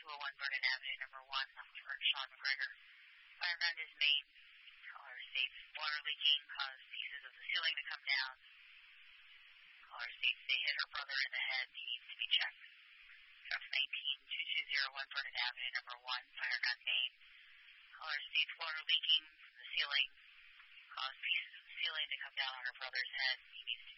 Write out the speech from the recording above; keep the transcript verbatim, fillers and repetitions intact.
oh one Vernon Avenue, number one, for Sean McGregor. Fire around his main. Caller states water leaking, caused pieces of the ceiling to come down. Caller states they hit her brother in the head. He needs to be checked. Trucks nineteen two two oh one Vernon Avenue, number one, fire gun main. Caller states water leaking from the ceiling, caused pieces of the ceiling to come down on her brother's head. He needs to